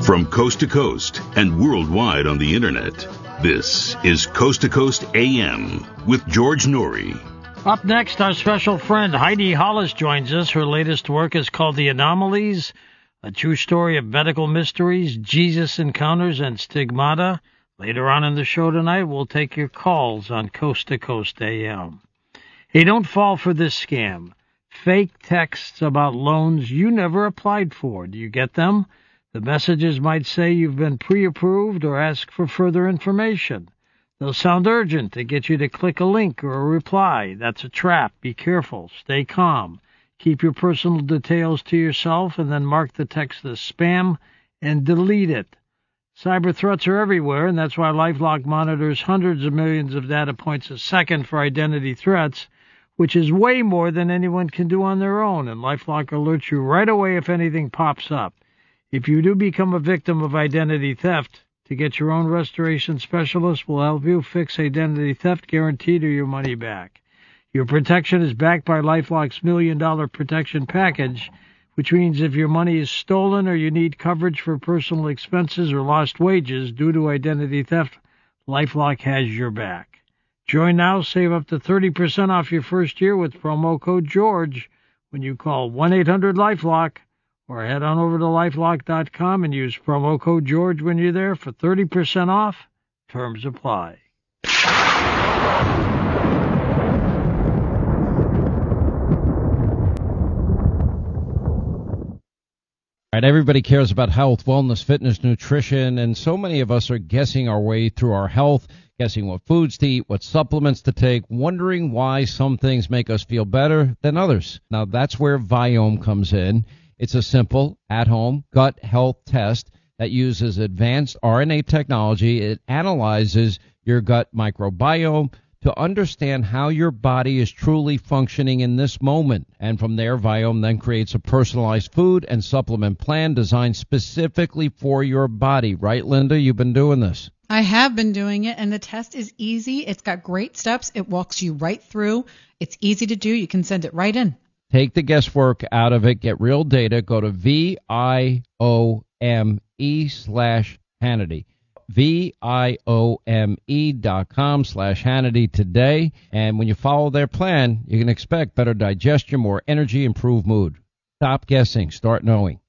From coast to coast and worldwide on the internet, this is Coast to Coast AM with George Noory. Up next, our special friend Heidi Hollis joins us. Her latest work is called The Anomalies, a true story of medical mysteries, Jesus encounters, and stigmata. Later on in the show tonight, we'll take your calls on Coast to Coast AM. Hey, don't fall for this scam. Fake texts about loans you never applied for. Do you get them? The messages might say you've been pre-approved or ask for further information. They'll sound urgent to get you to click a link or a reply. That's a trap. Be careful. Stay calm. Keep your personal details to yourself and then mark the text as spam and delete it. Cyber threats are everywhere, and that's why LifeLock monitors hundreds of millions of data points a second for identity threats, which is way more than anyone can do on their own, and LifeLock alerts you right away if anything pops up. If you do become a victim of identity theft, to get your own restoration specialist will help you fix identity theft, guaranteed or your money back. Your protection is backed by LifeLock's $1 Million Protection Package, which means if your money is stolen or you need coverage for personal expenses or lost wages due to identity theft, LifeLock has your back. Join now, save up to 30% off your first year with promo code GEORGE when you call 1-800-LifeLock or head on over to LifeLock.com and use promo code GEORGE when you're there for 30% off. Terms apply. Right, everybody cares about health, wellness, fitness, nutrition, and so many of us are guessing our way through our health, guessing what foods to eat, what supplements to take, wondering why some things make us feel better than others. Now, that's where Viome comes in. It's a simple, at-home gut health test that uses advanced RNA technology. It analyzes your gut microbiome to understand how your body is truly functioning in this moment. And from there, Viome then creates a personalized food and supplement plan designed specifically for your body. Right, Linda? You've been doing this. I have been doing it, and the test is easy. It's got great steps. It walks you right through. It's easy to do. You can send it right in. Take the guesswork out of it. Get real data. Go to VIOME/Hannity. VIOME.com/Hannity today. And when you follow their plan, you can expect better digestion, more energy, improved mood. Stop guessing. Start knowing.